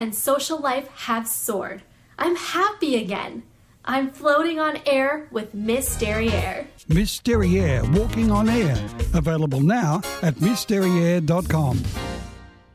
and social life have soared. I'm happy again. I'm floating on air with Miss Derriere. Miss Derriere, Walking on Air. Available now at missderriere.com.